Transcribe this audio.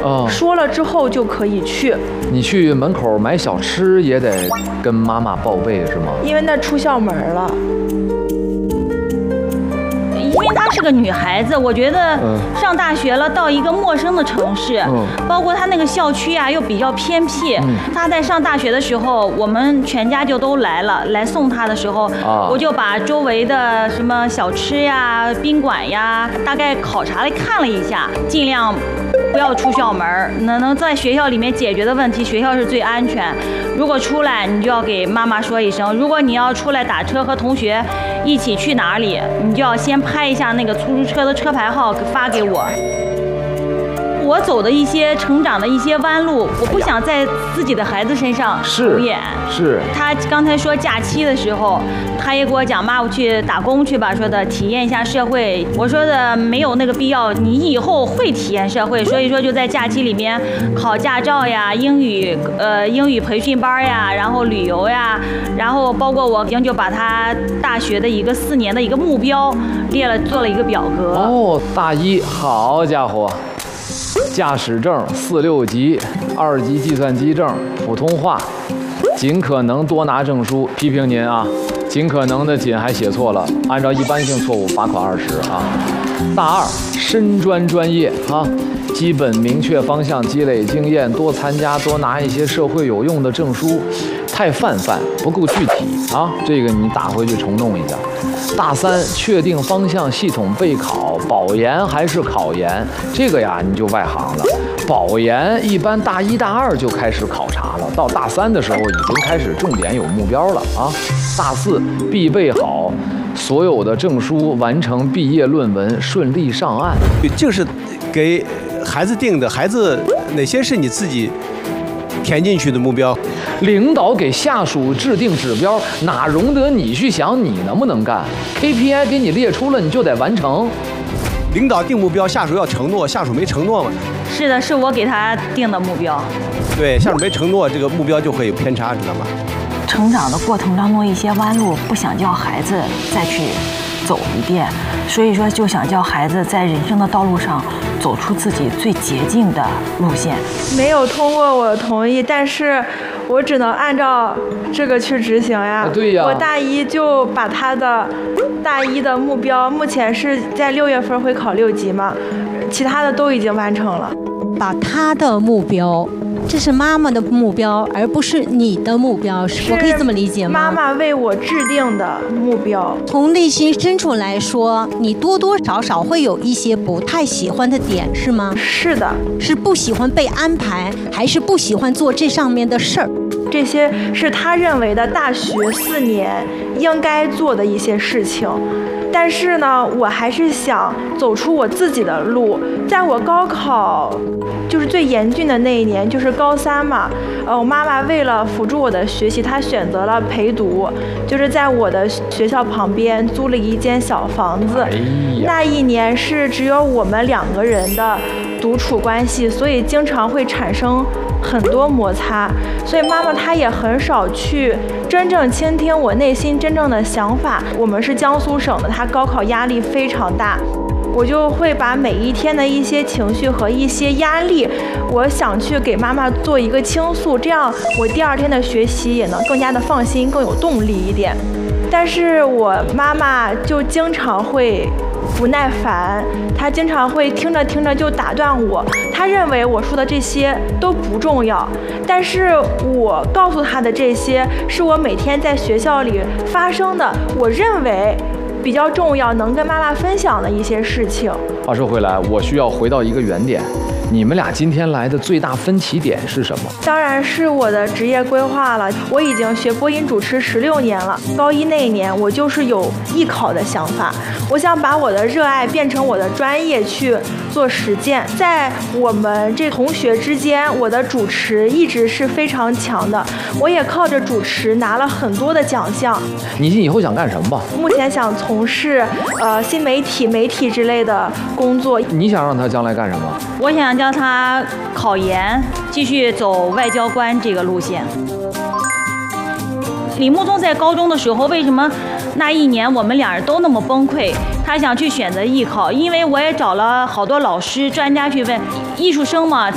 说了之后就可以去。 你去门口买小吃也得跟妈妈报备是吗？ 因为那出校门了。 因为她是个女孩子，我觉得上大学了，到一个陌生的城市，包括她那个校区啊又比较偏僻。她在上大学的时候，我们全家就都来了，来送她的时候，我就把周围的什么小吃呀、宾馆呀，大概考察来看了一下，尽量不要出校门，能在学校里面解决的问题，学校是最安全。如果出来，你就要给妈妈说一声。如果你要出来打车和同学一起去哪里，你就要先拍一下那个出租车的车牌号发给我。我走的一些成长的一些弯路，我不想在自己的孩子身上重演。 是。 他刚才说假期的时候，他也给我讲妈，我去打工去吧，说的体验一下社会。我说的没有那个必要，你以后会体验社会，所以说就在假期里面考驾照呀、英语培训班呀，然后旅游呀，然后包括我已经就把他大学的一个4年的一个目标做了一个表格。 哦，大一，好家伙！驾驶证4、6级，2级计算机证，普通话，尽可能多拿证书。批评您啊，尽可能的尽还写错了，按照一般性错误罚款20啊。大2，深专业啊，基本明确方向，积累经验，多参加，多拿一些社会有用的证书。太泛不够具体啊，这个你打回去重弄一下。大3，确定方向，系统备考，保研还是考研，这个呀你就外行了。保研一般大1、大2就开始考察了，到大3的时候已经开始重点有目标了啊。大4，必备好所有的证书，完成毕业论文，顺利上岸。 就是给孩子定的，孩子哪些是你自己填进去的目标？ 领导给下属制定指标，哪容得你去想你能不能干？ KPI 给你列出了，你就得完成。 领导定目标，下属要承诺，下属没承诺嘛？ 是的，是我给他定的目标。 对，下属没承诺，这个目标就会有偏差，知道吗？ 成长的过程当中一些弯路，不想叫孩子再去走一遍，所以说就想叫孩子在人生的道路上走出自己最捷径的路线。 没有通过我同意，但是我只能按照这个去执行呀。 对呀。 我大一就把他的大一的目标，目前是在6月份会考6级嘛，其他的都已经完成了。 把他的目标，这是妈妈的目标，而不是你的目标，我可以这么理解吗？ 妈妈为我制定的目标。 从内心深处来说，你多多少少会有一些不太喜欢的点，是吗？ 是的。 是不喜欢被安排，还是不喜欢做这上面的事儿？ 这些是他认为的大学4年应该做的一些事情。但是呢，我还是想走出我自己的路。在我高考就是最严峻的那一年，就是高3嘛。我妈妈为了辅助我的学习，她选择了陪读，就是在我的学校旁边租了一间小房子。那一年是只有我们2个人的独处关系，所以经常会产生很多摩擦。所以妈妈她也很少去真正倾听我内心真正的想法。我们是江苏省的，她高考压力非常大。我就会把每一天的一些情绪和一些压力，我想去给妈妈做一个倾诉，这样我第2天的学习也能更加的放心，更有动力一点。但是我妈妈就经常会不耐烦，她经常会听着听着就打断我，她认为我说的这些都不重要，但是我告诉她的这些是我每天在学校里发生的，我认为比较重要，能跟妈妈分享的一些事情。 话说回来，我需要回到一个原点，你们俩今天来的最大分歧点是什么？ 当然是我的职业规划了。我已经学播音主持16年了，高1那一年我就是有艺考的想法，我想把我的热爱变成我的专业去做实践。在我们这同学之间，我的主持一直是非常强的，我也靠着主持拿了很多的奖项。 你以后想干什么吧？ 目前想从事新媒体、媒体之类的工作。 你想让他将来干什么？ 我想叫他考研，继续走外交官这个路线。李木宗在高中的时候，为什么那一年我们俩人都那么崩溃？他想去选择艺考，因为我也找了好多老师、专家去问，艺术生嘛。